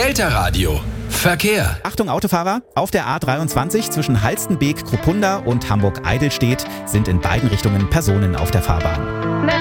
Delta Radio. Verkehr. Achtung Autofahrer, auf der A23 zwischen Halstenbek-Krupunda und Hamburg-Eidelstedt sind in beiden Richtungen Personen auf der Fahrbahn.